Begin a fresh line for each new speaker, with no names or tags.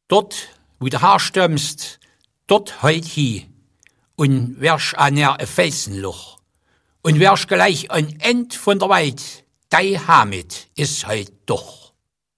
Dort, wo der Haar stürmst, dort heut hi. Und wärsch an er Felsenloch. Und wärsch gleich ein End von der Welt, dei Hamid ist heut doch.